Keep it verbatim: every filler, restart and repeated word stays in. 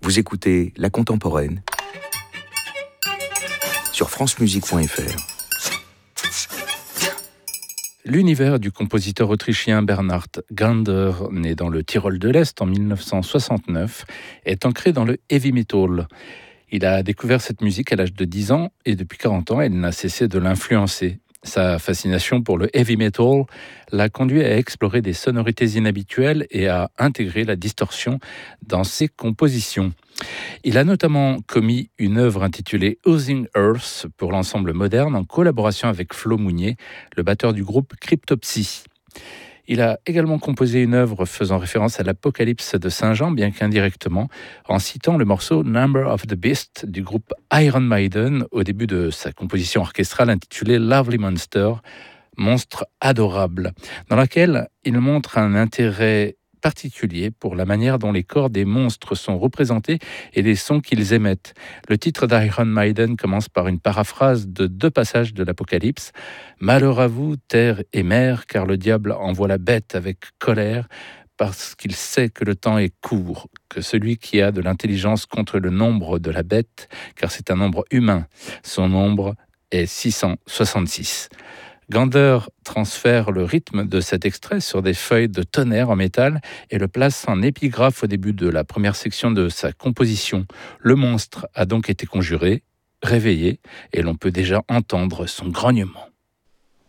Vous écoutez La Contemporaine sur francemusique point f r. L'univers du compositeur autrichien Bernhard Gander, né dans le Tyrol de l'Est en mille neuf cent soixante-neuf, est ancré dans le heavy metal. Il a découvert cette musique à l'âge de dix ans et depuis quarante ans, elle n'a cessé de l'influencer. Sa fascination pour le heavy metal l'a conduit à explorer des sonorités inhabituelles et à intégrer la distorsion dans ses compositions. Il a notamment commis une œuvre intitulée Oozing Earth pour l'ensemble moderne en collaboration avec Flo Mounier, le batteur du groupe Cryptopsy. Il a également composé une œuvre faisant référence à l'Apocalypse de Saint Jean, bien qu'indirectement, en citant le morceau Number of the Beast du groupe Iron Maiden au début de sa composition orchestrale intitulée Lovely Monster, monstre adorable, dans laquelle il montre un intérêt particulier pour la manière dont les corps des monstres sont représentés et les sons qu'ils émettent. Le titre d'Iron Maiden commence par une paraphrase de deux passages de l'Apocalypse. « Malheur à vous, terre et mer, car le diable envoie la bête avec colère, parce qu'il sait que le temps est court, que celui qui a de l'intelligence contre le nombre de la bête, car c'est un nombre humain. Son nombre est six cent soixante-six. » Gander transfère le rythme de cet extrait sur des feuilles de tonnerre en métal et le place en épigraphe au début de la première section de sa composition. Le monstre a donc été conjuré, réveillé, et l'on peut déjà entendre son grognement.